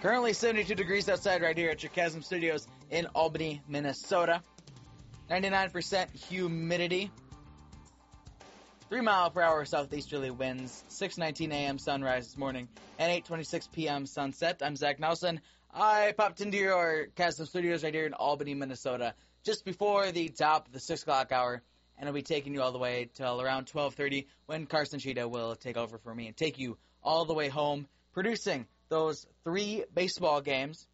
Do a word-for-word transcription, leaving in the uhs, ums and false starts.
Currently seventy-two degrees outside right here at your Chasm Studios in Albany, Minnesota. ninety-nine percent humidity. three mile per hour southeasterly winds. six nineteen a.m. sunrise this morning and eight twenty-six p.m. sunset. I'm Zach Nelson. I popped into your Chasm Studios right here in Albany, Minnesota just before the top of the six o'clock hour. And I'll be taking you all the way till around twelve thirty when Carson Cheetah will take over for me and take you all the way home, producing those three baseball games